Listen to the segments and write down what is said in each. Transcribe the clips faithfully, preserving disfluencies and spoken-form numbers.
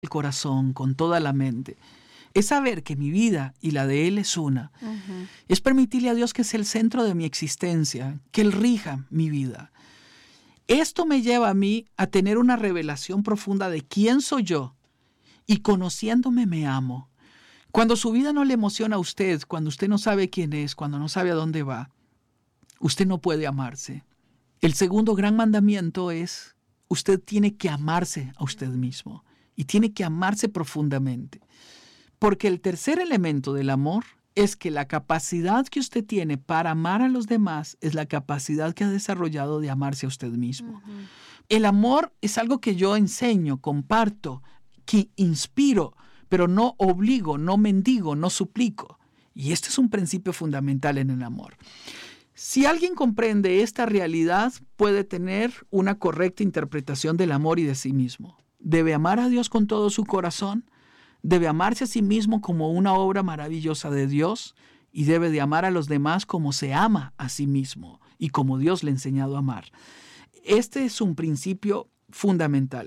el corazón, con toda la mente. Es saber que mi vida y la de Él es una. Uh-huh. Es permitirle a Dios que sea el centro de mi existencia, que Él rija mi vida. Esto me lleva a mí a tener una revelación profunda de quién soy yo y conociéndome me amo. Cuando su vida no le emociona a usted, cuando usted no sabe quién es, cuando no sabe a dónde va, usted no puede amarse. El segundo gran mandamiento es, usted tiene que amarse a usted mismo y tiene que amarse profundamente. Porque el tercer elemento del amor es que la capacidad que usted tiene para amar a los demás es la capacidad que ha desarrollado de amarse a usted mismo. Uh-huh. El amor es algo que yo enseño, comparto, que inspiro, pero no obligo, no mendigo, no suplico. Y este es un principio fundamental en el amor. Si alguien comprende esta realidad, puede tener una correcta interpretación del amor y de sí mismo. Debe amar a Dios con todo su corazón, debe amarse a sí mismo como una obra maravillosa de Dios y debe de amar a los demás como se ama a sí mismo y como Dios le ha enseñado a amar. Este es un principio fundamental.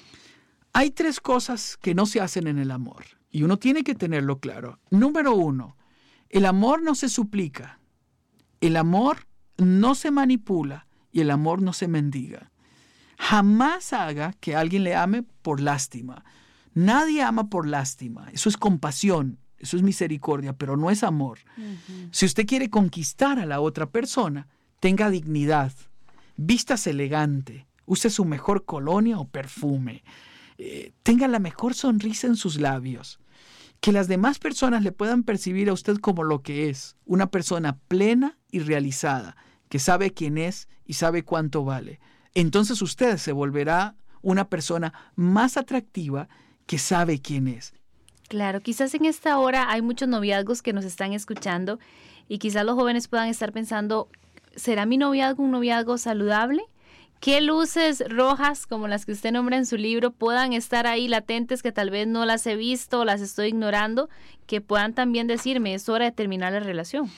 Hay tres cosas que no se hacen en el amor y uno tiene que tenerlo claro. Número uno, el amor no se suplica, el amor no se manipula y el amor no se mendiga. Jamás haga que alguien le ame por lástima. Nadie ama por lástima. Eso es compasión, eso es misericordia, pero no es amor. Uh-huh. Si usted quiere conquistar a la otra persona, tenga dignidad, vístase elegante, use su mejor colonia o perfume, eh, tenga la mejor sonrisa en sus labios, que las demás personas le puedan percibir a usted como lo que es, una persona plena y realizada, que sabe quién es y sabe cuánto vale. Entonces usted se volverá una persona más atractiva que sabe quién es. Claro, quizás en esta hora hay muchos noviazgos que nos están escuchando y quizás los jóvenes puedan estar pensando, ¿será mi noviazgo un noviazgo saludable? ¿Qué luces rojas, como las que usted nombra en su libro, puedan estar ahí latentes que tal vez no las he visto o las estoy ignorando, que puedan también decirme, es hora de terminar la relación?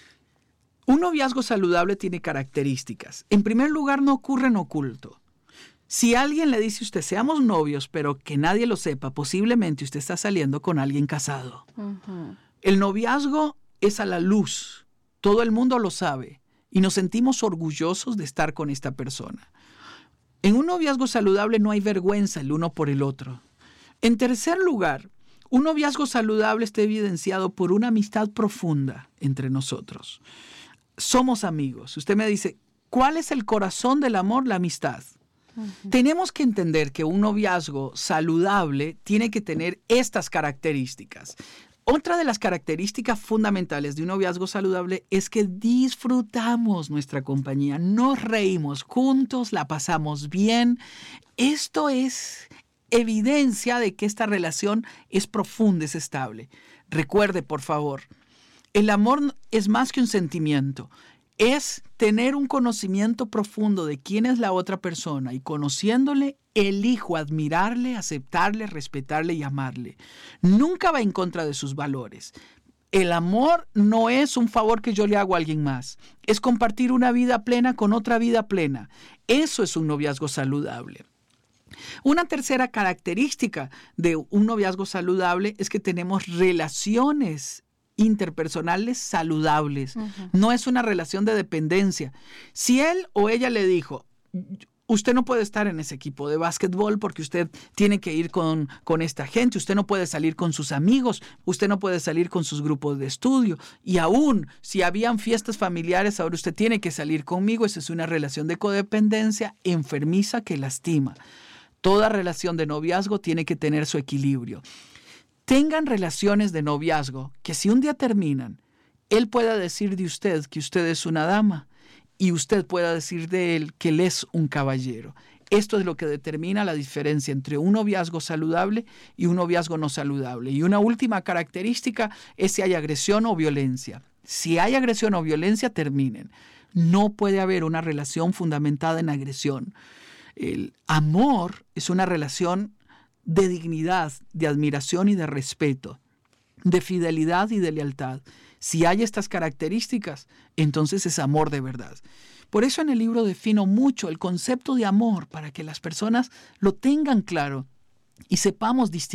Un noviazgo saludable tiene características. En primer lugar, no ocurre en oculto. Si alguien le dice a usted, seamos novios, pero que nadie lo sepa, posiblemente usted está saliendo con alguien casado. Uh-huh. El noviazgo es a la luz. Todo el mundo lo sabe y nos sentimos orgullosos de estar con esta persona. En un noviazgo saludable no hay vergüenza el uno por el otro. En tercer lugar, un noviazgo saludable está evidenciado por una amistad profunda entre nosotros. Somos amigos. Usted me dice, ¿cuál es el corazón del amor? La amistad. Uh-huh. Tenemos que entender que un noviazgo saludable tiene que tener estas características. Otra de las características fundamentales de un noviazgo saludable es que disfrutamos nuestra compañía, nos reímos juntos, la pasamos bien. Esto es evidencia de que esta relación es profunda, es estable. Recuerde, por favor, el amor es más que un sentimiento. Es tener un conocimiento profundo de quién es la otra persona y conociéndole, elijo admirarle, aceptarle, respetarle y amarle. Nunca va en contra de sus valores. El amor no es un favor que yo le hago a alguien más. Es compartir una vida plena con otra vida plena. Eso es un noviazgo saludable. Una tercera característica de un noviazgo saludable es que tenemos relaciones interpersonales saludables. Uh-huh. No es una relación de dependencia. Si él o ella le dijo, usted no puede estar en ese equipo de básquetbol porque usted tiene que ir con, con esta gente, usted no puede salir con sus amigos, usted no puede salir con sus grupos de estudio, y aún si habían fiestas familiares, ahora usted tiene que salir conmigo. Esa es una relación de codependencia enfermiza que lastima. Toda relación de noviazgo tiene que tener su equilibrio. Tengan relaciones de noviazgo que si un día terminan, él pueda decir de usted que usted es una dama y usted pueda decir de él que él es un caballero. Esto es lo que determina la diferencia entre un noviazgo saludable y un noviazgo no saludable. Y una última característica es si hay agresión o violencia. Si hay agresión o violencia, terminen. No puede haber una relación fundamentada en agresión. El amor es una relación de dignidad, de admiración y de respeto, de fidelidad y de lealtad. Si hay estas características, entonces es amor de verdad. Por eso en el libro defino mucho el concepto de amor para que las personas lo tengan claro. y sepamos distinguir